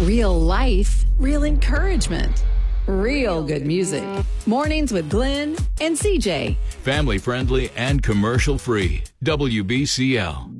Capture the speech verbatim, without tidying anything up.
Real life, real encouragement, real good music. Mornings with Glenn and C J. Family friendly and commercial free. W B C L.